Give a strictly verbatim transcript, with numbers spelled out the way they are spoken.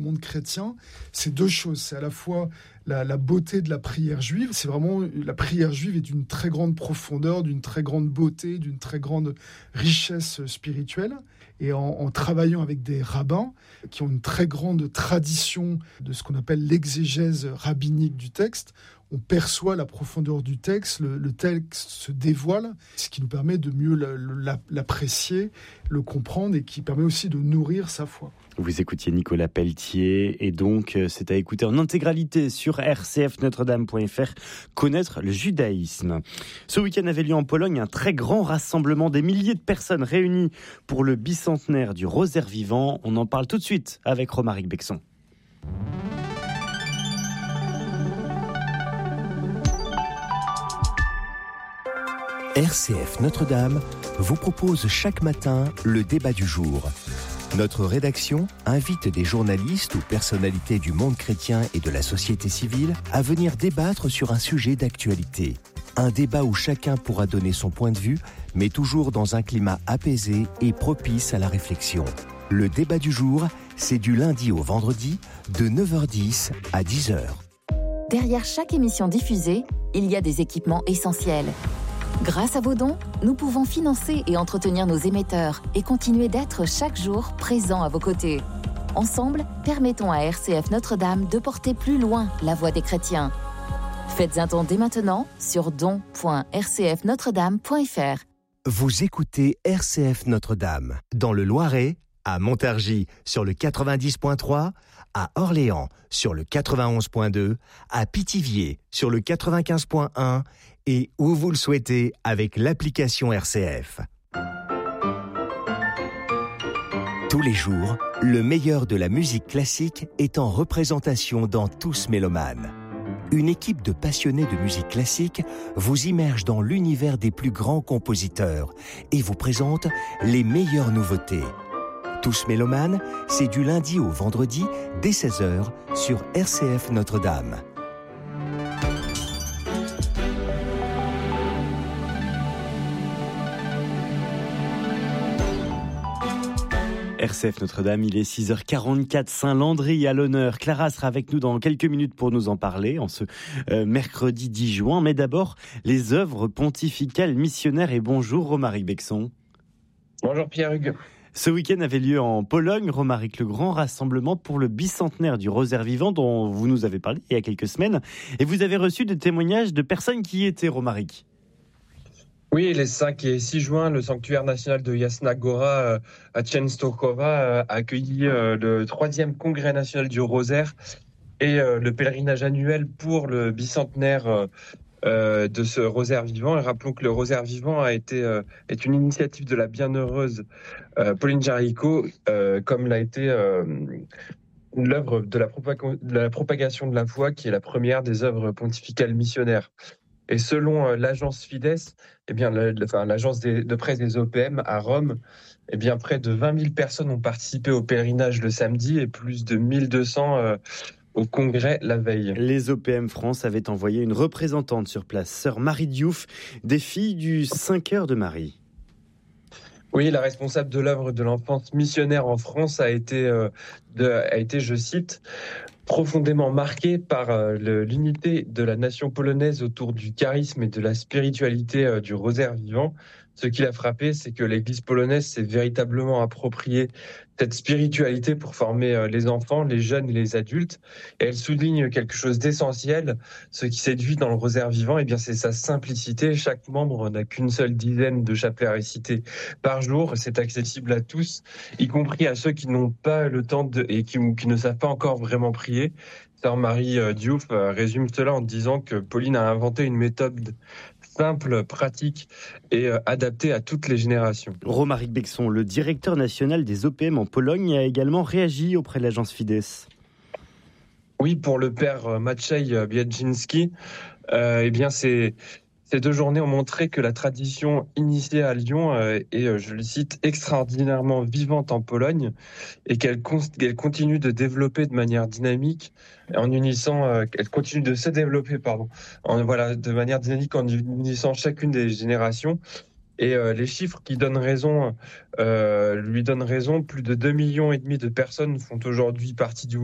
monde chrétien, c'est deux choses. C'est à la fois la, la beauté de la prière juive. C'est vraiment, la prière juive est d'une très grande profondeur, d'une très grande beauté, d'une très grande richesse spirituelle. Et en, en travaillant avec des rabbins qui ont une très grande tradition de ce qu'on appelle l'exégèse rabbinique du texte, on perçoit la profondeur du texte, le, le texte se dévoile, ce qui nous permet de mieux l'apprécier, le comprendre et qui permet aussi de nourrir sa foi. Vous écoutiez Nicolas Pelletier et donc c'est à écouter en intégralité sur r c f notre dame point f r, connaître le judaïsme. Ce week-end avait lieu en Pologne un très grand rassemblement, des milliers de personnes réunies pour le bicentenaire du Rosaire vivant. On en parle tout de suite avec Romaric Bexon. R C F Notre-Dame vous propose chaque matin le débat du jour. Notre rédaction invite des journalistes ou personnalités du monde chrétien et de la société civile à venir débattre sur un sujet d'actualité. Un débat où chacun pourra donner son point de vue, mais toujours dans un climat apaisé et propice à la réflexion. Le débat du jour, c'est du lundi au vendredi, de neuf heures dix à dix heures. Derrière chaque émission diffusée, il y a des équipements essentiels. Grâce à vos dons, nous pouvons financer et entretenir nos émetteurs et continuer d'être chaque jour présents à vos côtés. Ensemble, permettons à R C F Notre-Dame de porter plus loin la voix des chrétiens. Faites un don dès maintenant sur don point r c f notre dame point f r. Vous écoutez R C F Notre-Dame, dans le Loiret, à Montargis sur le quatre-vingt-dix point trois, à Orléans sur le quatre-vingt-onze point deux, à Pithiviers sur le quatre-vingt-quinze point un et où vous le souhaitez avec l'application R C F. Tous les jours, le meilleur de la musique classique est en représentation dans Tous Mélomanes. Une équipe de passionnés de musique classique vous immerge dans l'univers des plus grands compositeurs et vous présente les meilleures nouveautés. Tous Mélomanes, c'est du lundi au vendredi dès seize heures sur R C F Notre-Dame. R C F Notre-Dame, il est six heures quarante-quatre, Saint-Landry à l'honneur. Clara sera avec nous dans quelques minutes pour nous en parler, en ce euh, mercredi dix juin. Mais d'abord, les œuvres pontificales missionnaires. Et bonjour Romaric Bexon. Bonjour Pierre-Hugues. Ce week-end avait lieu en Pologne, Romaric, le grand rassemblement pour le bicentenaire du Rosaire vivant dont vous nous avez parlé il y a quelques semaines. Et vous avez reçu des témoignages de personnes qui y étaient, Romaric. Oui, les cinq et six juin, le sanctuaire national de Jasna Góra euh, à Częstochowa euh, a accueilli euh, le troisième congrès national du Rosaire et euh, le pèlerinage annuel pour le bicentenaire euh, euh, de ce Rosaire vivant. Et rappelons que le Rosaire vivant a été euh, est une initiative de la bienheureuse euh, Pauline Jaricot, euh, comme l'a été euh, l'œuvre de la, propag- de la propagation de la foi, qui est la première des œuvres pontificales missionnaires. Et selon euh, l'agence Fides, eh bien, le, le, enfin, l'agence des, de presse des O P M à Rome, eh bien, près de vingt mille personnes ont participé au pèlerinage le samedi et plus de mille deux cents euh, au congrès la veille. Les O P M France avaient envoyé une représentante sur place, sœur Marie Diouf, des filles du cinq heures de Marie. Oui, la responsable de l'œuvre de l'enfance missionnaire en France a été, euh, de, a été, je cite, profondément marquée par euh, le, l'unité de la nation polonaise autour du charisme et de la spiritualité euh, du Rosaire vivant. Ce qui l'a frappé, c'est que l'Église polonaise s'est véritablement appropriée cette spiritualité pour former euh, les enfants, les jeunes et les adultes. Et elle souligne quelque chose d'essentiel. Ce qui séduit dans le Rosaire vivant, eh bien, c'est sa simplicité. Chaque membre n'a qu'une seule dizaine de chapelets à réciter par jour. C'est accessible à tous, y compris à ceux qui n'ont pas le temps de, et qui, qui ne savent pas encore vraiment prier. Sœur Marie Diouf résume cela en disant que Pauline a inventé une méthode simple, pratique et adaptée à toutes les générations. Romaric Bexon, le directeur national des O P M en Pologne, a également réagi auprès de l'agence Fides. Oui, pour le père Maciej Biedzinski, euh, eh bien c'est... Ces deux journées ont montré que la tradition initiée à Lyon euh, est, euh, je le cite, extraordinairement vivante en Pologne et qu'elle, con- qu'elle continue de développer de manière dynamique, en unissant, euh, elle continue de se développer, pardon, en, voilà, de manière dynamique en unissant chacune des générations. Et euh, les chiffres qui donnent raison, euh, lui donnent raison. Plus de deux millions et demi de personnes font aujourd'hui partie du